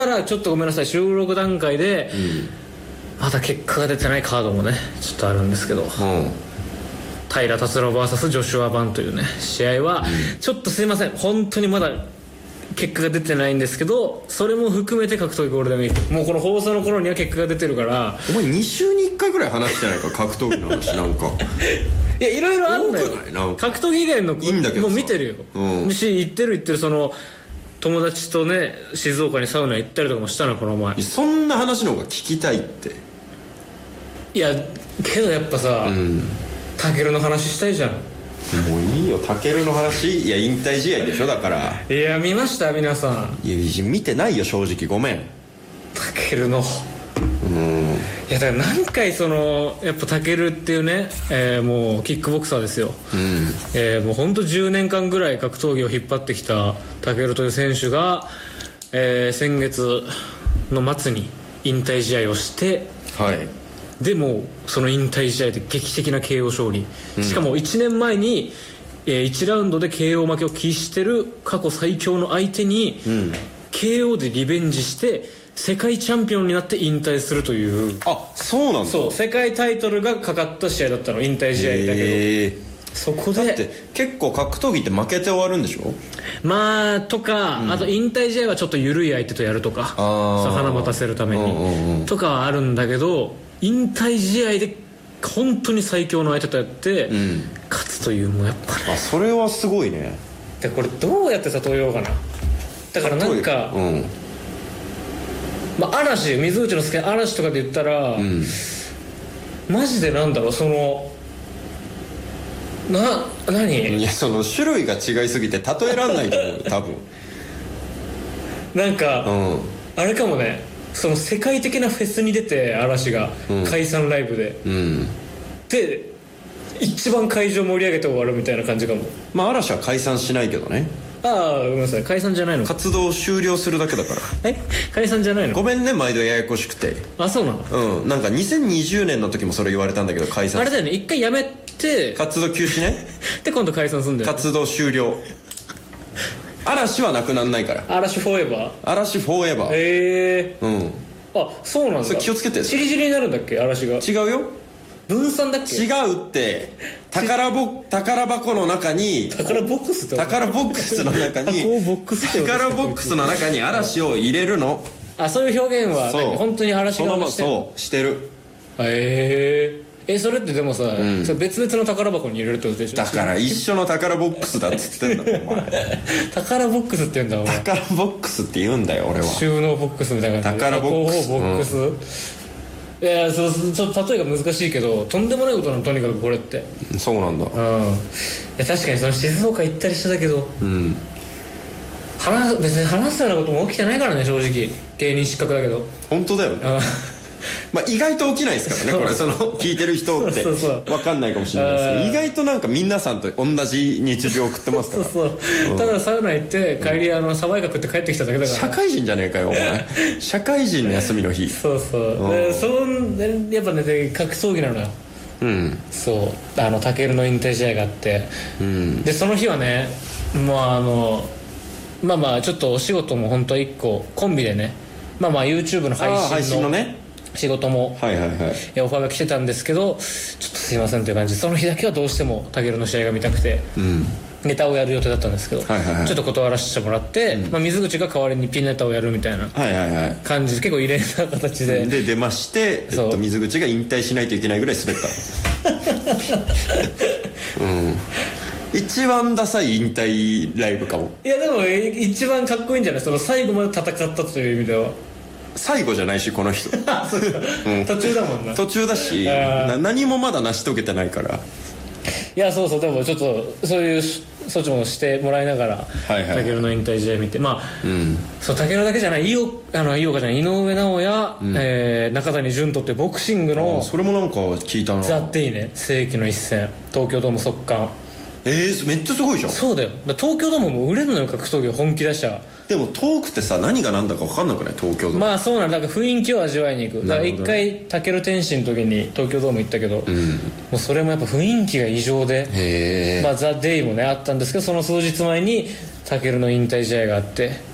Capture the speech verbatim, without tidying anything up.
からちょっとごめんなさい、収録段階で、うん、まだ結果が出てないカードもねちょっとあるんですけど、うん、平達郎 ブイエス ジョシュア・バンというね試合は、うん、ちょっとすいません本当にまだ結果が出てないんですけど、それも含めて格闘技ゴールデンウィーク、もうこの放送の頃には結果が出てるから。 お前に週にいっかいぐらい話してないか格闘技の話なんかいやいろいろあるんだよ。格闘技以外のいいんだけどもう見てるよ、うん、し行ってる行ってる、その友達とね静岡にサウナ行ったりとかもしたのこの前。 そんな話の方が聞きたいって。 いやけどやっぱさ、タケルの話したいじゃん。 もういいよタケルの話。いや引退試合でしょだから。 いや見ました皆さん。 いや見てないよ正直ごめん。 タケルのうんいやだから何回そのやっぱタケルっていうね、えー、もうキックボクサーですよ、うんえー、もうほんとじゅうねんかんぐらい格闘技を引っ張ってきたタケルという選手が、えー、先月の末に引退試合をして、はい、でもその引退試合で劇的な ケーオー 勝利、うん、しかもいちねんまえに、えー、いちラウンドで ケーオー 負けを喫してる過去最強の相手に、うん、ケーオー でリベンジして世界チャンピオンになって引退するという。 あ、そうなんだ。 そう世界タイトルがかかった試合だったの、引退試合だけど。そこでだって結構格闘技って負けて終わるんでしょ。 まあとか、うん、あと引退試合はちょっと緩い相手とやるとか魚待たせるために、うんうんうん、とかはあるんだけど、引退試合で本当に最強の相手とやって、うん、勝つという、もうやっぱね、 あそれはすごいね。 でこれどうやって例えようかな。だからなんか、うんまあ、嵐水口の好きな嵐とかで言ったら、うん、マジでなんだろう、そのな何いやその種類が違いすぎて例えらんないと思う多分なんか、うん、あれかもね、その世界的なフェスに出て嵐が、うん、解散ライブで、うん、で一番会場盛り上げて終わるみたいな感じかも。 まあ嵐は解散しないけどね。 ああごめんなさい、解散じゃないの。 活動終了するだけだからえ解散じゃないの。 ごめんね毎度ややこしくて。 あそうなの。 うんなんかにせんにじゅうねんの時もそれ言われたんだけど解散。 あれだよね、一回やめて活動休止ねで今度解散するんだよ、ね、 活動終了嵐はなくなんないから。 嵐フォーエバー。 嵐フォーエバー。 へえー、うんあそうなんだ。 それ気をつけて。 チリチリになるんだっけ嵐が。 違うよ、 分散だっけ。 違うって宝ボ宝箱の中に宝ボックスって宝ボックスの中に宝ボックスの中に嵐を入れるの。 あそういう表現は本当に嵐がしてる。 そうしてる。 へええそれってでもさ、うん、それ別々の宝箱に入れるってことでしょ。 だから一緒の宝ボックスだっつってんだお前宝ボックスって言うんだお前。 宝ボックスって言うんだよ俺は。 収納ボックスみたいな感じで。 宝ボックス、 ボックス、うん、いやそうちょっと例えが難しいけどとんでもないことなのとにかくこれって。 そうなんだ。うんいや確かにその静岡行ったりしてたけど、うん話別に話すようなことも起きてないからね正直。芸人失格だけど。 本当だよねまあ意外と起きないですからねこれその聞いてる人って分かんないかもしれないですけど意外となんか皆さんと同じ日常を送ってますからそうそう、 うん、ただサウナ行って帰りあのサバイカ食って帰ってきただけだから。 社会人じゃねえかよお前社会人の休みの日そうそう、うん、でそんやっぱね格闘技なのよ。うんそうあのタケルの引退試合があって、うん、でその日はねもうあのまあまあちょっとお仕事も本当はいっこコンビでねまあまあ YouTube の配信 の, 配信のね仕事も、はいはいはい、オファーが来てたんですけどちょっとすいませんという感じでその日だけはどうしてもタケルの試合が見たくて、うん、ネタをやる予定だったんですけど、はいはいはい、ちょっと断らせてもらって、うんまあ、水口が代わりにピンネタをやるみたいな感じで、はいはいはい、結構異例な形でで出まして、えっと、水口が引退しないといけないぐらい滑ったうん一番ダサい引退ライブかも。 いやでも一番かっこいいんじゃないその最後まで戦ったという意味では。 最後じゃないしこの人そうか、 うん、途中だもんな。 途中だしな何もまだ成し遂げてないから。 いやそうそうでもちょっとそういう措置もしてもらいながら、はいはい、タケルの引退試合見てまあ、うん、そうタケルだけじゃない井岡じゃない井上尚弥、うんえー、中谷潤人ってボクシングのそれもなんか聞いたな。 ザ・デイね世紀の一戦東京ドーム速乾。 えー、めっちゃすごいじゃん。 そうだよだ東京ドームも売れるのよ格闘技本気出したら。 でも遠くてさ何が何だか分かんなくない東京ドーム。 まあそうなんだから雰囲気を味わいに行く。だから一回タケル天心の時に東京ドーム行ったけど、うん、もうそれもやっぱ雰囲気が異常でへ、 まあ、ザ・デイもねあったんですけどその数日前にタケルの引退試合があって